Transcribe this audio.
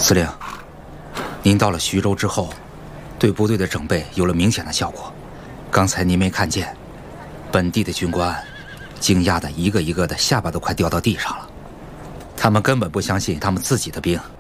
司令，您到了徐州之后，对部队的整备有了明显的效果。刚才您没看见，本地的军官惊讶的一个一个的下巴都快掉到地上了。他们根本不相信他们自己的兵